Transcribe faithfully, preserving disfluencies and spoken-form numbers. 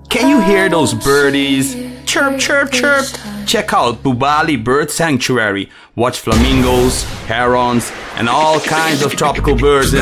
Can you hear those birdies? Chirp, chirp, chirp. Check out Bubali Bird Sanctuary. Watch flamingos, herons, and all kinds of tropical birds